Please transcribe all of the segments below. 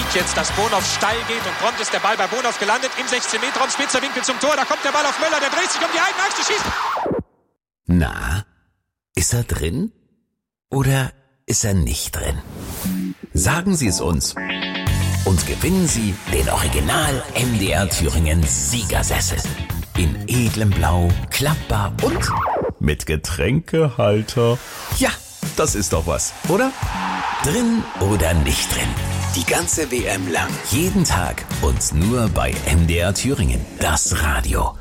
jetzt, dass Bonhoff steil geht und prompt ist der Ball bei Bonhoff gelandet im 16-Meter-Raum, spitzer Winkel zum Tor, da kommt der Ball auf Möller, der dreht sich um die eigene Achse, schießt. Na, ist er drin? Oder ist er nicht drin? Sagen Sie es uns. Und gewinnen Sie den Original MDR Thüringen Siegersessel. In edlem Blau, klappbar und mit Getränkehalter. Ja, das ist doch was, oder? Drin oder nicht drin? Die ganze WM lang, jeden Tag und nur bei MDR Thüringen, das Radio.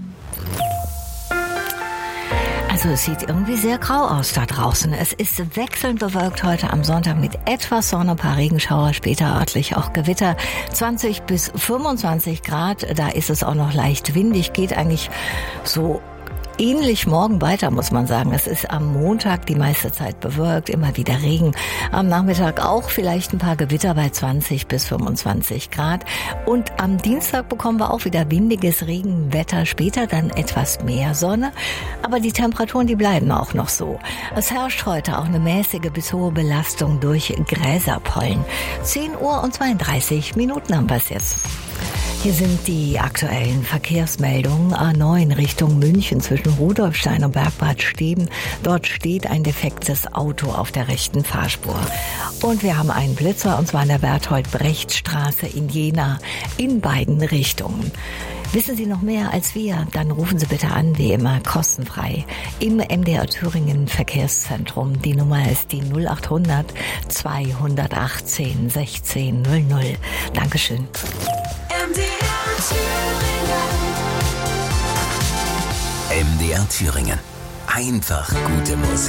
Also es sieht irgendwie sehr grau aus da draußen. Es ist wechselnd bewölkt heute am Sonntag mit etwas Sonne, ein paar Regenschauer, später örtlich auch Gewitter. 20 bis 25 Grad, da ist es auch noch leicht windig, geht eigentlich so ähnlich morgen weiter, muss man sagen. Es ist am Montag die meiste Zeit bewölkt, immer wieder Regen. Am Nachmittag auch vielleicht ein paar Gewitter bei 20 bis 25 Grad. Und am Dienstag bekommen wir auch wieder windiges Regenwetter, später dann etwas mehr Sonne. Aber die Temperaturen, die bleiben auch noch so. Es herrscht heute auch eine mäßige bis hohe Belastung durch Gräserpollen. 10 Uhr und 32 Minuten haben wir es jetzt. Hier sind die aktuellen Verkehrsmeldungen. A9 Richtung München zwischen Rudolfstein und Bergbad Steben. Dort steht ein defektes Auto auf der rechten Fahrspur. Und wir haben einen Blitzer, und zwar an der Berthold-Brecht-Straße in Jena in beiden Richtungen. Wissen Sie noch mehr als wir? Dann rufen Sie bitte an, wie immer, kostenfrei im MDR Thüringen Verkehrszentrum. Die Nummer ist die 0800 218 16 00. Dankeschön. MDR Thüringen. Einfach gute Musik.